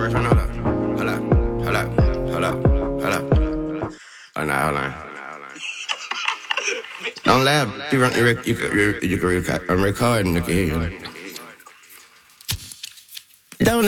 trying to hold up. Hold up. Hold up. Hold up. Hold up. Oh, no, hold on. Don't laugh. You can record and you can hear you. Don't